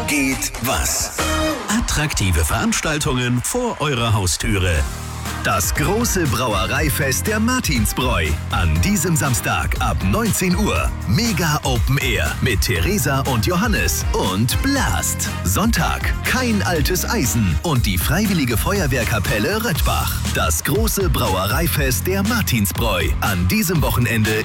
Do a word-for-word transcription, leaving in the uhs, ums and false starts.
geht was. Attraktive Veranstaltungen vor eurer Haustüre. Das große Brauereifest der Martinsbräu. An diesem Samstag ab neunzehn Uhr. Mega Open Air mit Theresa und Johannes und Blast. Sonntag kein altes Eisen und die Freiwillige Feuerwehrkapelle Röttbach. Das große Brauereifest der Martinsbräu. An diesem Wochenende